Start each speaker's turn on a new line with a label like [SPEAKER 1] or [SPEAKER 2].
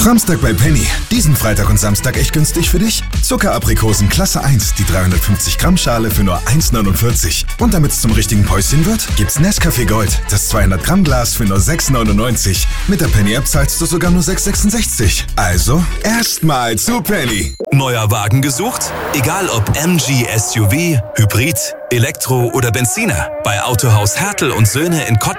[SPEAKER 1] Samstag bei Penny. Diesen Freitag und Samstag echt günstig für dich? Zuckeraprikosen Klasse 1, die 350 Gramm Schale für nur 1,49. Und damit es zum richtigen Päuschen wird, gibt's Nescafé Gold, das 200 Gramm Glas für nur 6,99. Mit der Penny App zahlst du sogar nur 6,66. Also, erstmal zu Penny.
[SPEAKER 2] Neuer Wagen gesucht? Egal ob MG, SUV, Hybrid, Elektro oder Benziner. Bei Autohaus Hertel und Söhne in Cottbus